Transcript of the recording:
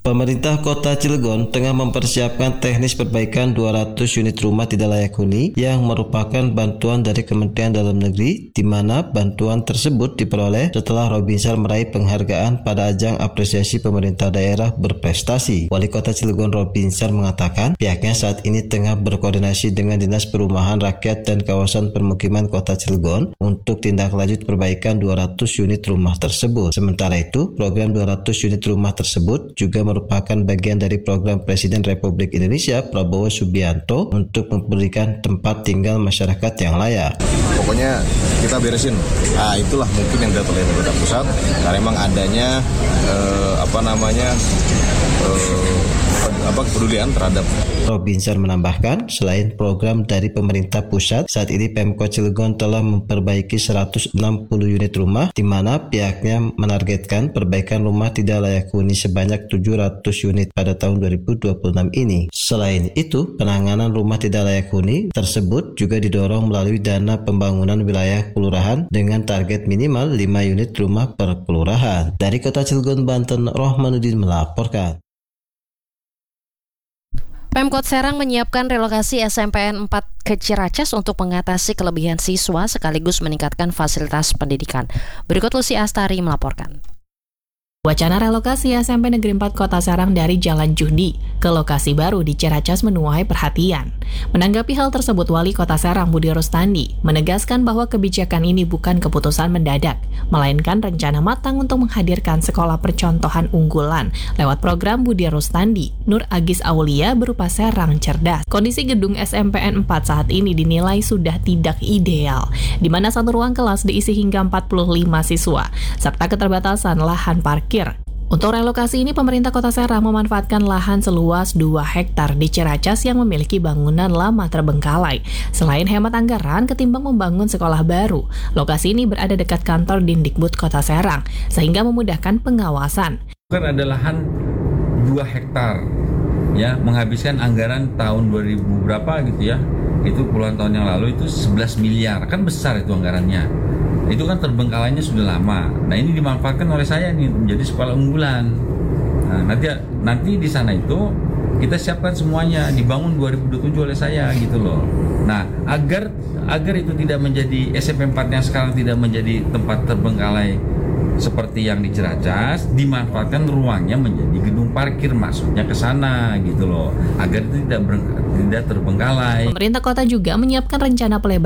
Pemerintah Kota Cilegon tengah mempersiapkan teknis perbaikan 200 unit rumah tidak layak huni yang merupakan bantuan dari Kementerian Dalam Negeri, di mana bantuan tersebut diperoleh setelah Robinsar meraih penghargaan pada ajang apresiasi pemerintah daerah berprestasi. Wali Kota Cilegon Robinsar mengatakan pihaknya saat ini tengah berkoordinasi dengan Dinas Perumahan Rakyat dan Kawasan Permukiman Kota Cilegon untuk tindak lanjut perbaikan 200 unit rumah tersebut. Sementara itu, program 200 unit rumah tersebut juga merupakan bagian dari program Presiden Republik Indonesia Prabowo Subianto untuk memberikan tempat tinggal masyarakat yang layak. Pokoknya kita beresin. Nah, itulah mungkin yang dilihat oleh pemerintah pusat karena memang adanya kepedulian terhadap. Robinsar menambahkan, selain program dari pemerintah pusat, saat ini Pemkot Cilegon telah memperbaiki 160 unit rumah, di mana pihaknya menargetkan perbaikan rumah tidak layak huni sebanyak 700 unit pada tahun 2026 ini. Selain itu, penanganan rumah tidak layak huni tersebut juga didorong melalui dana pembangunan wilayah kelurahan dengan target minimal 5 unit rumah per kelurahan. Dari Kota Cilegon, Banten, Rohmanuddin melaporkan. Pemkot Serang menyiapkan relokasi SMPN 4 ke Ciracas untuk mengatasi kelebihan siswa sekaligus meningkatkan fasilitas pendidikan. Berikut Lucy Astari melaporkan. Wacana relokasi SMP Negeri 4 Kota Serang dari Jalan Juhdi ke lokasi baru di Ciracas menuai perhatian. Menanggapi hal tersebut, Wali Kota Serang Budi Rustandi menegaskan bahwa kebijakan ini bukan keputusan mendadak, melainkan rencana matang untuk menghadirkan sekolah percontohan unggulan lewat program Budi Rustandi, Nur Agis Aulia berupa Serang Cerdas. Kondisi gedung SMPN 4 saat ini dinilai sudah tidak ideal, di mana satu ruang kelas diisi hingga 45 siswa, serta keterbatasan lahan parkir. Untuk relokasi ini, pemerintah Kota Serang memanfaatkan lahan seluas 2 hektar di Ciracas yang memiliki bangunan lama terbengkalai. Selain hemat anggaran ketimbang membangun sekolah baru, lokasi ini berada dekat kantor Dindikbud Kota Serang, sehingga memudahkan pengawasan. Kan ada lahan 2 hektar, ya, menghabiskan anggaran tahun 2000 berapa gitu ya, itu puluhan tahun yang lalu itu 11 miliar, kan besar itu anggarannya. Itu kan terbengkalainya sudah lama. Nah, ini dimanfaatkan oleh saya nih menjadi sekolah unggulan. Nah, nanti di sana itu kita siapkan semuanya, dibangun 2027 oleh saya gitu loh. Nah, agar itu tidak menjadi SMP 4 yang sekarang tidak menjadi tempat terbengkalai seperti yang di Ciracas, dimanfaatkan ruangnya menjadi gedung parkir, maksudnya ke sana gitu loh, agar itu tidak terbengkalai. Pemerintah kota juga menyiapkan rencana pelebaran